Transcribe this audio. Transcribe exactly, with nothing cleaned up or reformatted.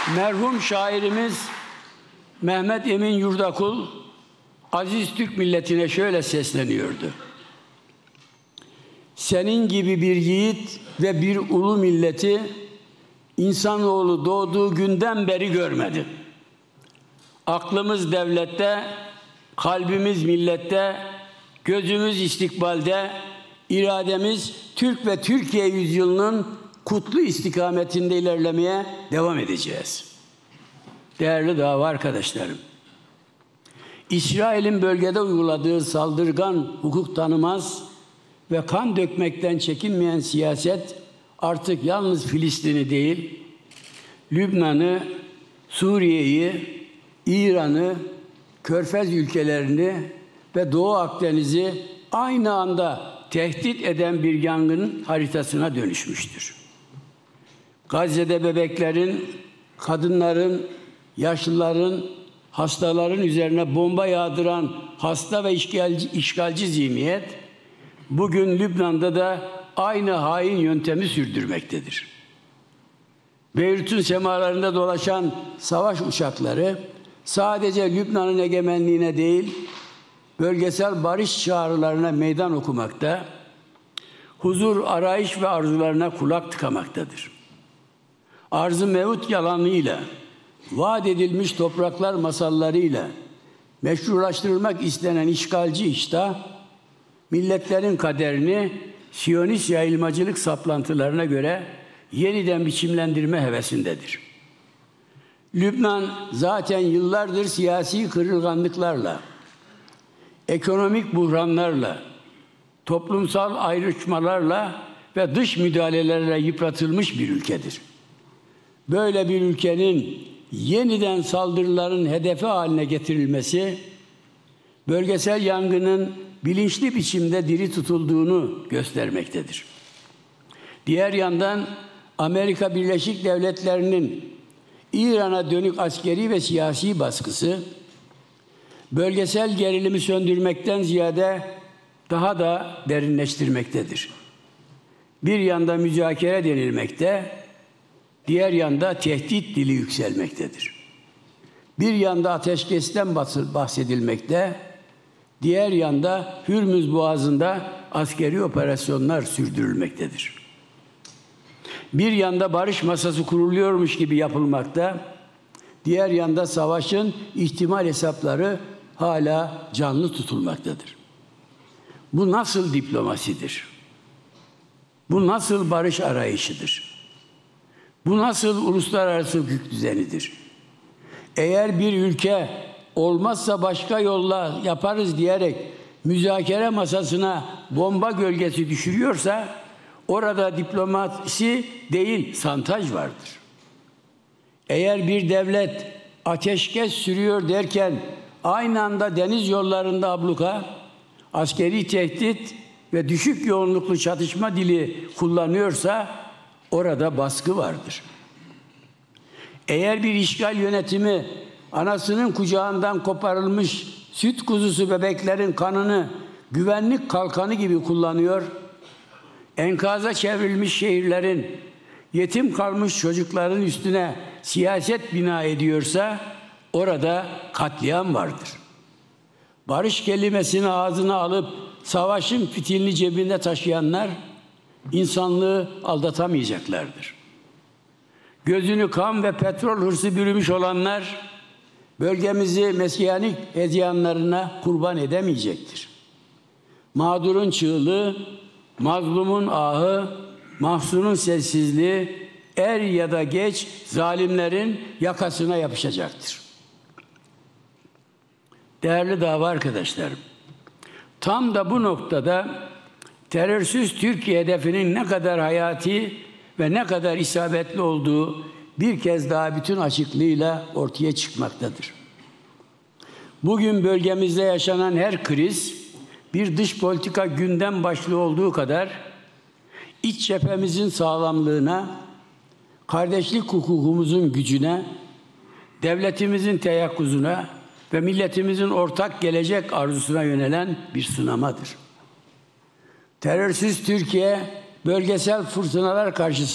Merhum şairimiz Mehmet Emin Yurdakul, aziz Türk milletine şöyle sesleniyordu: senin gibi bir yiğit ve bir ulu milleti insanoğlu doğduğu günden beri görmedi. Aklımız devlette, kalbimiz millette, gözümüz istikbalde, irademiz Türk ve Türkiye yüzyılının kutlu istikametinde ilerlemeye devam edeceğiz. Değerli dava arkadaşlarım, İsrail'in bölgede uyguladığı saldırgan, hukuk tanımaz ve kan dökmekten çekinmeyen siyaset artık yalnız Filistin'i değil, Lübnan'ı, Suriye'yi, İran'ı, Körfez ülkelerini ve Doğu Akdeniz'i aynı anda tehdit eden bir yangının haritasına dönüşmüştür. Gazze'de bebeklerin, kadınların, yaşlıların, hastaların üzerine bomba yağdıran hasta ve işgalci, işgalci zihniyet, bugün Lübnan'da da aynı hain yöntemi sürdürmektedir. Beyrut'un semalarında dolaşan savaş uçakları sadece Lübnan'ın egemenliğine değil, bölgesel barış çağrılarına meydan okumakta, huzur, arayış ve arzularına kulak tıkamaktadır. Arz-ı mevut yalanıyla, vaat edilmiş topraklar masallarıyla meşrulaştırılmak istenen işgalci iştah, milletlerin kaderini Siyonist yayılmacılık saplantılarına göre yeniden biçimlendirme hevesindedir. Lübnan zaten yıllardır siyasi kırılganlıklarla, ekonomik buhranlarla, toplumsal ayrışmalarla ve dış müdahalelerle yıpratılmış bir ülkedir. Böyle bir ülkenin yeniden saldırıların hedefi haline getirilmesi, bölgesel yangının bilinçli biçimde diri tutulduğunu göstermektedir. Diğer yandan Amerika Birleşik Devletleri'nin İran'a dönük askeri ve siyasi baskısı, bölgesel gerilimi söndürmekten ziyade daha da derinleştirmektedir. Bir yanda müzakere denilmekte, diğer yanda tehdit dili yükselmektedir. Bir yanda ateşkesten bahsedilmekte, diğer yanda Hürmüz Boğazı'nda askeri operasyonlar sürdürülmektedir. Bir yanda barış masası kuruluyormuş gibi yapılmakta, diğer yanda savaşın ihtimal hesapları hala canlı tutulmaktadır. Bu nasıl diplomasidir? Bu nasıl barış arayışıdır? Bu nasıl uluslararası hukuk düzenidir? Eğer bir ülke olmazsa başka yolla yaparız diyerek müzakere masasına bomba gölgesi düşürüyorsa orada diplomasi değil, santaj vardır. Eğer bir devlet ateşkes sürüyor derken aynı anda deniz yollarında abluka, askeri tehdit ve düşük yoğunluklu çatışma dili kullanıyorsa orada baskı vardır. Eğer bir işgal yönetimi anasının kucağından koparılmış süt kuzusu bebeklerin kanını güvenlik kalkanı gibi kullanıyor, enkaza çevrilmiş şehirlerin, yetim kalmış çocukların üstüne siyaset bina ediyorsa orada katliam vardır. Barış kelimesini ağzına alıp savaşın fitilini cebinde taşıyanlar insanlığı aldatamayacaklardır. Gözünü kan ve petrol hırsı bürümüş olanlar bölgemizi Mesiyanik hezyanlarına kurban edemeyecektir. Mağdurun çığlığı, mazlumun ahı, mahzunun sessizliği er ya da geç zalimlerin yakasına yapışacaktır. Değerli dava arkadaşlarım, tam da bu noktada terörsüz Türkiye hedefinin ne kadar hayati ve ne kadar isabetli olduğu bir kez daha bütün açıklığıyla ortaya çıkmaktadır. Bugün bölgemizde yaşanan her kriz bir dış politika gündem başlığı olduğu kadar iç cephemizin sağlamlığına, kardeşlik hukukumuzun gücüne, devletimizin teyakkuzuna ve milletimizin ortak gelecek arzusuna yönelen bir sınamadır. Terörsüz Türkiye bölgesel fırtınalar karşısında